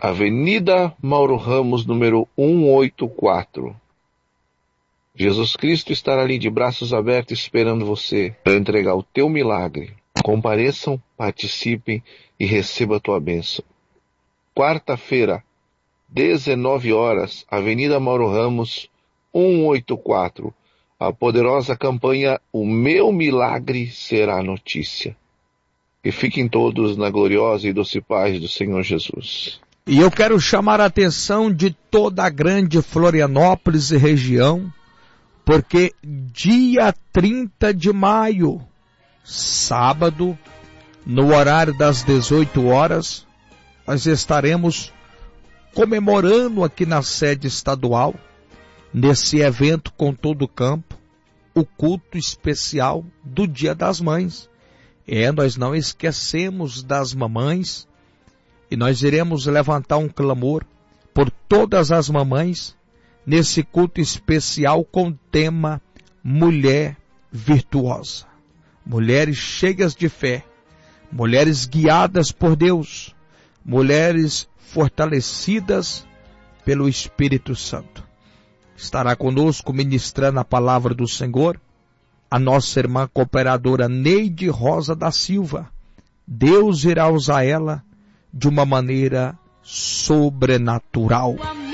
Avenida Mauro Ramos, número 184. Jesus Cristo estará ali de braços abertos esperando você para entregar o teu milagre. Compareçam, participem e receba a tua bênção. Quarta-feira, 19 horas, Avenida Mauro Ramos, 184. A poderosa campanha O Meu Milagre Será Notícia. E fiquem todos na gloriosa e doce paz do Senhor Jesus. E eu quero chamar a atenção de toda a grande Florianópolis e região, porque dia 30 de maio, sábado, no horário das 18 horas, nós estaremos comemorando aqui na sede estadual, nesse evento com todo o campo, o culto especial do Dia das Mães. Nós não esquecemos das mamães, e nós iremos levantar um clamor por todas as mamães nesse culto especial com o tema Mulher Virtuosa. Mulheres cheias de fé, mulheres guiadas por Deus, mulheres fortalecidas pelo Espírito Santo. Estará conosco ministrando a palavra do Senhor a nossa irmã cooperadora Neide Rosa da Silva. Deus irá usar ela de uma maneira sobrenatural.